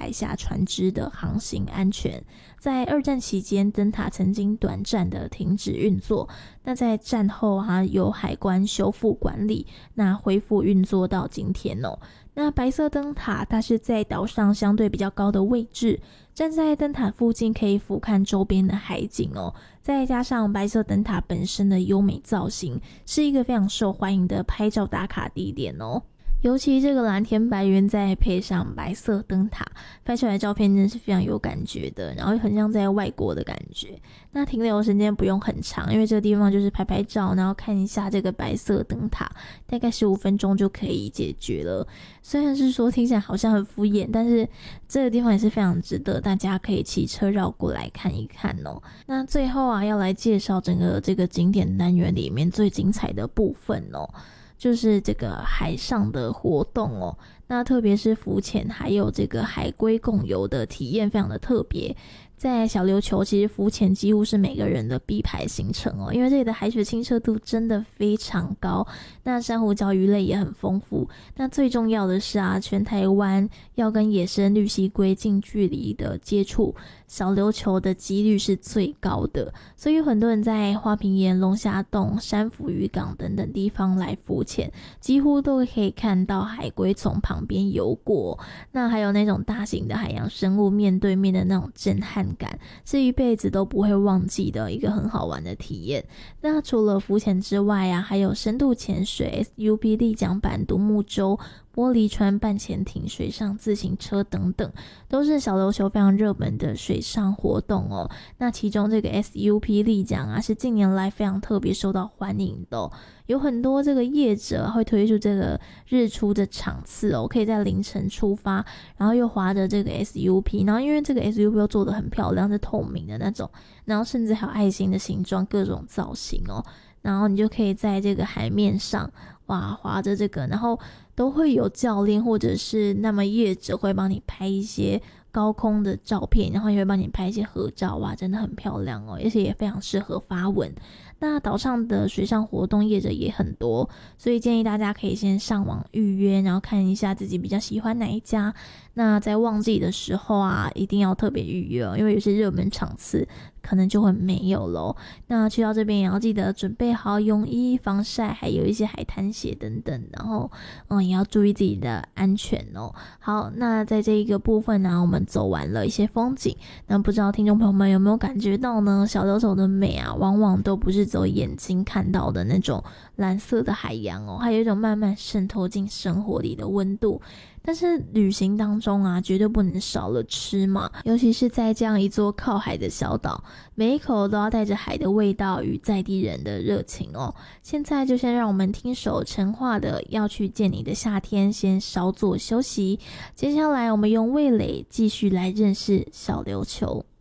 海峡船只的航行安全。在二战期间，灯塔曾经短暂的停止运作，那在战后由海关修复管理，那恢复运作到今天哦。那白色灯塔它是在岛上相对比较高的位置，站在灯塔附近可以俯瞰周边的海景哦，再加上白色灯塔本身的优美造型，是一个非常受欢迎的拍照打卡地点哦。尤其这个蓝天白云再配上白色灯塔，拍出来的照片真的是非常有感觉的，然后很像在外国的感觉。那停留时间不用很长，因为这个地方就是拍拍照，然后看一下这个白色灯塔，大概15分钟就可以解决了。虽然是说听起来好像很敷衍，但是这个地方也是非常值得大家可以骑车绕过来看一看哦。那最后要来介绍整个这个景点单元里面最精彩的部分哦，就是这个海上的活动哦。那特别是浮潜还有这个海龟共游的体验非常的特别。在小琉球其实浮潜几乎是每个人的必排行程哦，因为这里的海水清澈度真的非常高，那珊瑚礁鱼类也很丰富。那最重要的是全台湾要跟野生绿蜥龟近距离的接触，小琉球的几率是最高的，所以有很多人在花瓶岩、龙虾洞、山福渔港等等地方来浮潜，几乎都可以看到海龟从旁边游过。那还有那种大型的海洋生物面对面的那种震撼感，是一辈子都不会忘记的一个很好玩的体验。那除了浮潜之外还有深度潜水、SUP 立桨板、独木舟、玻璃船、半潜艇、水上自行车等等，都是小琉球非常热门的水上活动哦。那其中这个 SUP 立桨是近年来非常特别受到欢迎的哦，有很多这个业者会推出这个日出的场次哦，可以在凌晨出发，然后又划着这个 SUP， 然后因为这个 SUP 又做得很漂亮，是透明的那种，然后甚至还有爱心的形状，各种造型哦，然后你就可以在这个海面上划着这个，然后都会有教练或者是那么业者会帮你拍一些高空的照片，然后也会帮你拍一些合照真的很漂亮哦，而且也非常适合发文。那岛上的水上活动业者也很多，所以建议大家可以先上网预约，然后看一下自己比较喜欢哪一家。那在旺季的时候一定要特别预约哦，因为有些热门场次可能就会没有咯。那去到这边也要记得准备好泳衣、防晒，还有一些海滩鞋等等，然后也要注意自己的安全哦。好，那在这一个部分我们走完了一些风景，那不知道听众朋友们有没有感觉到呢？小琉球的美往往都不是走眼睛看到的那种蓝色的海洋哦，还有一种慢慢渗透进生活里的温度。但是旅行当中绝对不能少了吃嘛，尤其是在这样一座靠海的小岛，每一口都要带着海的味道与在地人的热情哦。现在就先让我们听首陈化的《要去见你的夏天》，先稍作休息。接下来我们用味蕾继续来认识小琉球。